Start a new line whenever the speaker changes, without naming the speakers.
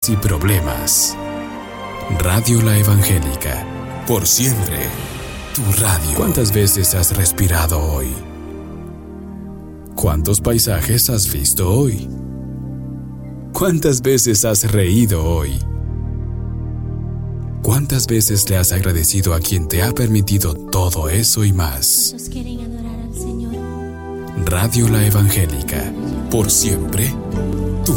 y problemas. Radio La Evangélica, por siempre, tu radio. ¿Cuántas veces has respirado hoy? ¿Cuántos paisajes has visto hoy? ¿Cuántas veces has reído hoy? ¿Cuántas veces le has agradecido a quien te ha permitido todo eso y más?
¿Cuántos quieren adorar al Señor?
Radio La Evangélica, por siempre, tu